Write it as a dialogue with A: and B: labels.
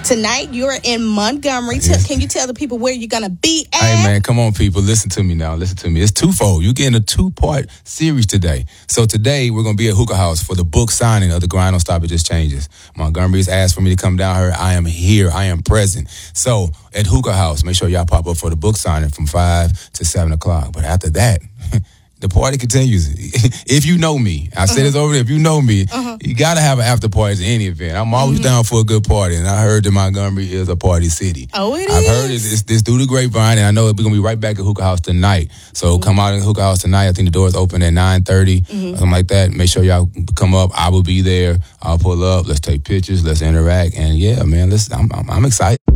A: Tonight, you're in Montgomery.
B: Yes.
A: Can you tell the people where you're going to be at?
B: Hey, man, come on, people. Listen to me now. Listen to me. It's twofold. You're getting a 2-part series today. So today, we're going to be at Hookah House for the book signing of The Grind Don't Stop, It Just Changes. Montgomery's asked for me to come down here. I am here. I am present. So at Hookah House, make sure y'all pop up for the book signing from 5 to 7 o'clock. But after that, the party continues. If you know me, I said this over there, if you know me, you got to have an after party at any event. I'm always down for a good party, and I heard that Montgomery is a party city.
A: Oh,
B: I've heard it's through the grapevine, and I know we're going to be right back at Hookah House tonight. So come out at Hookah House tonight. I think the doors open at 9:30, something like that. Make sure y'all come up. I will be there. I'll pull up. Let's take pictures. Let's interact. And yeah, man, I'm excited.